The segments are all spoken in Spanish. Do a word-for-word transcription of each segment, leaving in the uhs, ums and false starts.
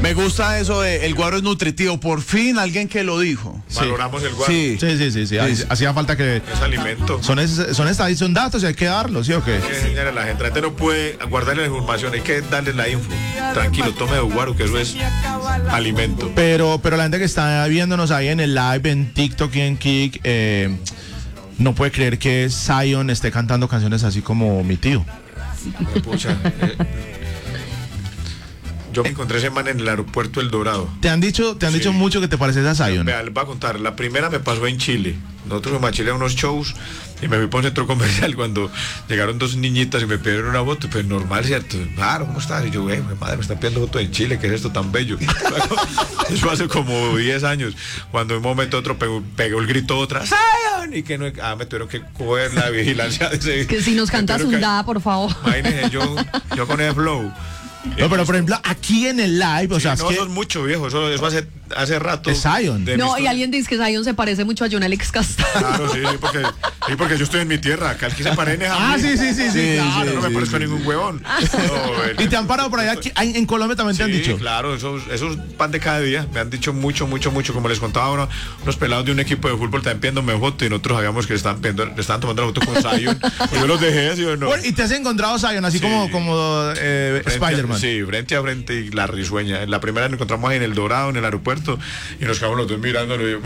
Me gusta eso de el guaro es nutritivo. Por fin alguien que lo dijo. Sí. Valoramos el guaro. Sí, sí, sí, sí, sí. Sí. Hacía falta que... Es alimento. Son, es, son estadísticas, son datos y hay que darlos, ¿sí o qué? Hay que enseñar a la gente. La gente no puede guardarle la información, hay que darle la info. Tranquilo, tome de guaro, que eso es alimento. Pero, pero la gente que está viéndonos ahí en el live, en TikTok y en Kik, eh, no puede creer que Zion esté cantando canciones así como mi tío. Pucha, eh, yo me encontré ese man en el aeropuerto El Dorado. Te han dicho, te han Sí. dicho mucho que te pareces a Zion. Vea, les voy a contar. La primera me pasó en Chile. Nosotros fuimos a Chile a unos shows y me fui por un centro comercial cuando llegaron dos niñitas y me pidieron una foto. Pues normal, ¿cierto? Claro, ¿cómo estás? Y yo, güey, madre, me están pidiendo foto en Chile, ¿qué es esto tan bello? Eso hace como diez años. Cuando de un momento a otro pegó, pegó el grito otra, ¡Zion! Y que no, ah, me tuvieron que coger la vigilancia de ese. Que si nos me cantas tuvieron un que- da, por favor. Imagínese, yo, yo con el flow. No, pero por ejemplo, aquí en el live, o Sí, sea, no, es que eso es mucho, viejo. Eso, eso hace, hace rato. Es Zion. de No, mis- y alguien dice que Zion se parece mucho a John Alex Castaño. Claro, sí, sí, porque, sí, porque yo estoy en mi tierra. Acá el que se parece a Ah, mí. sí, sí, sí, sí, Sí, claro. Yo no me sí, parezco sí, a ningún huevón. No, el- Y te han parado por allá, aquí, en Colombia también te han Sí, dicho. claro, esos, esos pan de cada día. Me han dicho mucho, mucho, mucho. Como les contaba uno, unos pelados de un equipo de fútbol también pidiéndome foto y nosotros sabíamos que le estaban, pidiendo, le estaban tomando la foto con Zion. Y yo los dejé así o no. Bueno, y te has encontrado Zion, así Sí. como, como eh, Frente a- Spider-Man. Sí, frente a frente y la risueña. La primera nos encontramos ahí en el Dorado, en el aeropuerto, y nos quedamos los dos mirándolo. Y yo,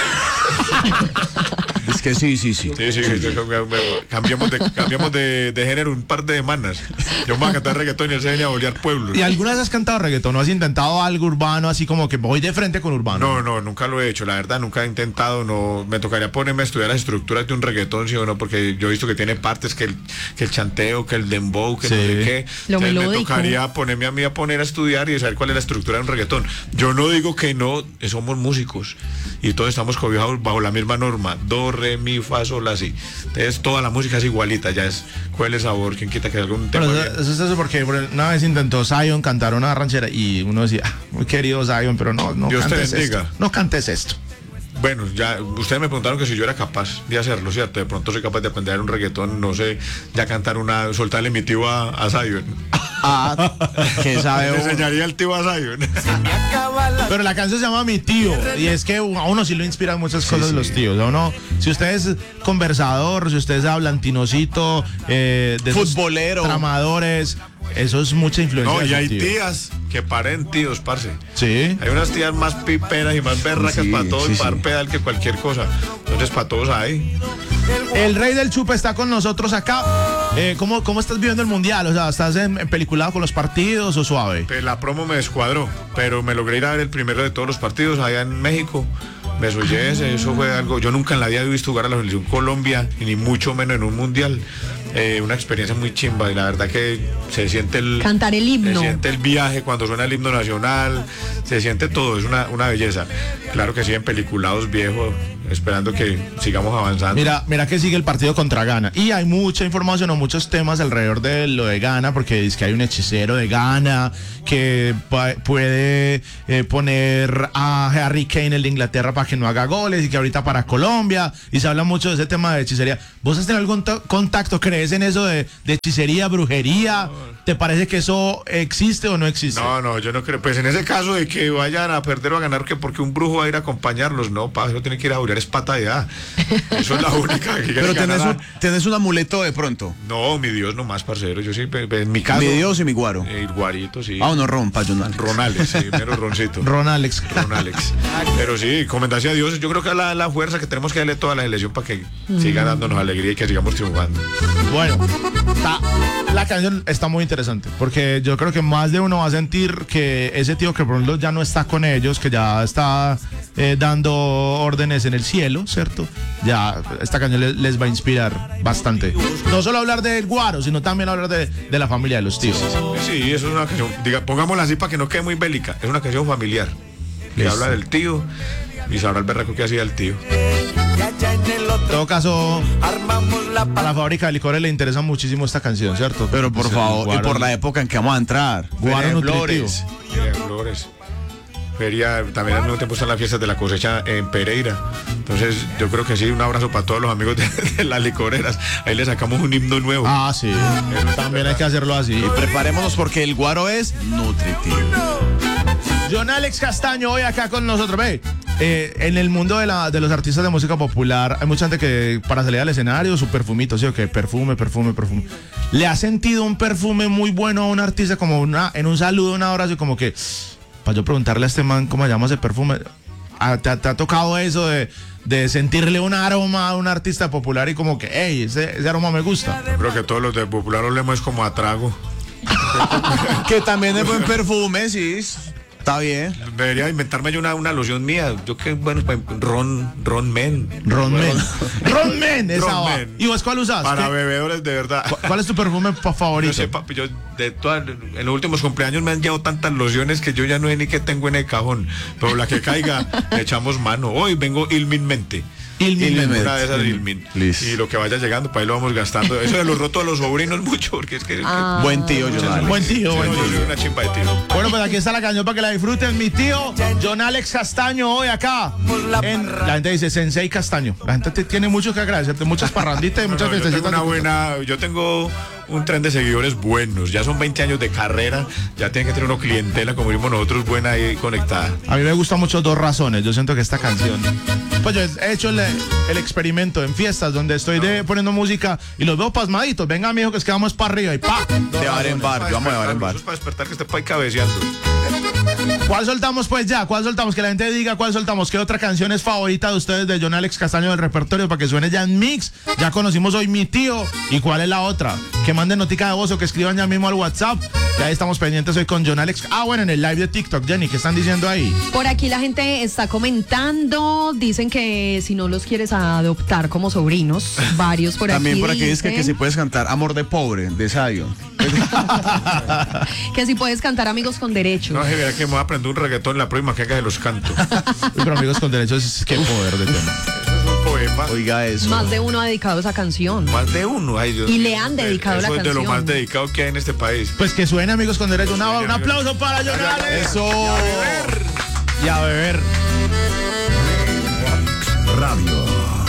Es que sí, sí, sí. sí, sí, sí, sí, cambiamos, de, cambiamos de, de género un par de semanas. Yo me voy a cantar reggaetón y él se venía a bolear pueblos. ¿Y alguna vez has cantado reggaetón? ¿No has intentado algo urbano, así como que voy de frente con urbano? No, no, nunca lo he hecho, la verdad, nunca he intentado, no, me tocaría ponerme a estudiar las estructuras de un reggaetón, sí o no, porque yo he visto que tiene partes que el, que el chanteo, que el dembow, que Sí. no sé qué. Lo Entonces me melódico. tocaría ponerme a mí a poner a estudiar y saber cuál es la estructura de un reggaetón. Yo no digo que no, eh, somos músicos y todos estamos cobijados bajo la misma norma, do, re, mi, fa, sol, así. Entonces toda la música es igualita, ya es cuál es el sabor, quién quita que algún tema. Pero bien. eso, eso es eso porque por- una vez intentó Zion cantar una ranchera y uno decía, ah, muy querido Zion, pero no, no Dios te cantes bendiga. esto. No cantes esto. Bueno, ya ustedes me preguntaron que si yo era capaz de hacerlo, ¿cierto? De pronto soy capaz de aprender un reggaetón, no sé, ya cantar una, soltarle mi tío a, a Zion. Ah, que sabe Le uno. enseñaría el tío a Zion. Pero la canción se llama Mi Tío y es que a uno sí lo inspiran muchas cosas los tíos. A uno, si usted es conversador, si usted es hablantinosito, eh, de esos Futbolero. tramadores, eso es mucha influencia. No, de y su hay tío. tías que paren tíos, parce. Sí. Hay unas tías más piperas y más berracas Sí, para todos, sí, para sí. pedal que cualquier cosa. Entonces, para todos hay. El rey del chupe está con nosotros acá. Eh, ¿cómo, ¿Cómo estás viviendo el mundial? O sea, ¿estás en, en peliculado con los partidos o suave? Pues la promo me descuadró, pero me logré ir a ver el primero de todos los partidos allá en México. Me soñé ese, eso fue algo. Yo nunca en la vida he visto jugar a la selección Colombia, y ni mucho menos en un mundial. Eh, una experiencia muy chimba y la verdad que se siente el Cantar el himno. se siente el viaje cuando suena el himno nacional, se siente todo, es una, una belleza. Claro que sí, en peliculados viejos, esperando que sigamos avanzando. Mira, mira que sigue el partido contra Ghana. Y hay mucha información o muchos temas alrededor de lo de Ghana, porque dice que hay un hechicero de Ghana que pa- puede eh, poner a Harry Kane, el de Inglaterra, para que no haga goles y que ahorita para Colombia. Y se habla mucho de ese tema de hechicería. ¿Vos has tenido algún to- contacto? ¿Crees en eso de, de hechicería, brujería? ¿Te parece que eso existe o no existe? No, no, yo no creo. Pues en ese caso de que vayan a perder o a ganar, que porque un brujo va a ir a acompañarlos, no, pa, eso tiene que ir a jurar es pata de edad. Eso es la única que Pero quiere tenés ganar. un, tenés un amuleto de pronto. No, mi Dios, no más, parcero. Yo sí, pe- pe- en mi caso. Mi Dios y mi guaro. El guarito, sí. Ah, no rompa, Jonal. Ronales, sí, mero roncito. Ron Alex. Ron Alex. Pero sí, comentarse a Dios, yo creo que es la, la fuerza que tenemos que darle toda la selección para que siga dándonos alegría y que sigamos triunfando. Bueno, ta- la canción está muy interesante porque yo creo que más de uno va a sentir que ese tío que por ejemplo ya no está con ellos, que ya está eh, dando órdenes en el cielo, ¿cierto? Ya esta canción les, les va a inspirar bastante. No solo hablar del guaro, sino también hablar de, de la familia de los tíos. Sí, eso es una canción, diga, pongámosla así para que no quede muy bélica. Es una canción familiar que Listo. habla del tío y sabrá el berraco que hacía el tío. En todo caso, a la fábrica de licores le interesa muchísimo esta canción, ¿cierto? Pero por Pues, favor, y guaro- por la época en que vamos a entrar. Guaro Feria de nutritivo. Flores. Feria de Flores. Feria, también al mismo tiempo están las fiestas de la cosecha en Pereira. Entonces, yo creo que sí, un abrazo para todos los amigos de, de las licoreras. Ahí le sacamos un himno nuevo. Ah, sí. También hay que hacerlo así. Y preparémonos porque el guaro es nutritivo. John Alex Castaño hoy acá con nosotros. Ve, eh, en el mundo de, la, de los artistas de música popular hay mucha gente que para salir al escenario su perfumito, ¿sí o qué? Perfume, perfume, perfume. ¿Le ha sentido un perfume muy bueno a un artista como una, en un saludo, una hora así como que, para yo preguntarle a este man cómo se llama ese perfume? ¿Te, te ha tocado eso de, de sentirle un aroma a un artista popular y como que, hey, ese, ese aroma me gusta? Yo creo que todos los de popular olemos como a trago. Que también es buen perfume, sí. Está bien. Debería inventarme yo una, una loción mía. Yo que, bueno, pues, Ron, Ron Men. Ron Men. Ron Men, esa Ron va. Men. ¿Y vos cuál usas? Para ¿Qué? bebedores de verdad. ¿Cu- ¿Cuál es tu perfume pa- favorito? Yo sé, papi, yo de todas, en los últimos cumpleaños me han llevado tantas lociones que yo ya no sé ni qué tengo en el cajón. Pero la que caiga, le echamos mano. Hoy vengo ilminmente. Ilmin. Ilmin. Una de esas Ilmin. Listo. Y lo que vaya llegando, para ahí lo vamos gastando. Eso de los rotos de los sobrinos mucho, porque es que... Ah. Buen tío, John. Buen tío, Sí, buen no, yo tío. soy una chimba de tío. Bueno, pues aquí está la canción para que la disfruten. Mi tío, John Alex Castaño, hoy acá. En, la gente dice Sensei Castaño. La gente te tiene mucho que agradecerte, muchas parranditas y muchas No, no, yo tengo fiestecitas. una buena, yo tengo un tren de seguidores buenos, ya son veinte años de carrera, ya tiene que tener una clientela, como decimos nosotros, buena y conectada. A mí me gustan mucho dos razones. Yo siento que esta canción, pues yo he hecho el, el experimento en fiestas donde estoy de, poniendo música y los veo pasmaditos. Venga, mijo, que es que vamos para arriba y pa. De bar en bar, yo amo de bar en bar. Eso es para despertar que esté para ahí cabeceando. ¿Cuál soltamos pues ya? ¿Cuál soltamos? Que la gente diga cuál soltamos. ¿Qué otra canción es favorita de ustedes de John Alex Castaño del repertorio para que suene ya en mix? Ya conocimos hoy Mi Tío. ¿Y cuál es la otra? Que manden notica de voz o que escriban ya mismo al WhatsApp. Ya estamos pendientes hoy con John Alex. Ah, bueno, en el live de TikTok, Jenny, ¿qué están diciendo ahí? Por aquí la gente está comentando, dicen que si no los quieres adoptar como sobrinos, varios por También aquí por aquí dice que, que si dicen puedes cantar Amor de Pobre, de Zion. que si puedes cantar Amigos con Derechos. No, je, verá que me voy a aprender un reggaetón la próxima que haga de los cantos. Uy, pero amigos con derechos, qué poder de tema. Eso es un poema. Oiga eso. Más de uno ha dedicado esa canción. Más de uno, ay Dios Y mío. le han dedicado Eso la es de lo canción. más dedicado que hay en este país. Pues que suene amigos con derechos. Una- un aplauso para John Alex. Eso. Y a beber. Radio.